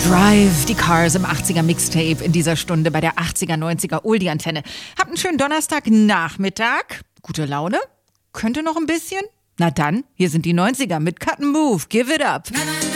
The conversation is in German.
Drive, die Cars im 80er Mixtape in dieser Stunde bei der 80er, 90er Oldie-Antenne. Habt einen schönen Donnerstagnachmittag. Gute Laune? Könnte noch ein bisschen? Na dann, hier sind die 90er mit Cut and Move. Give it up.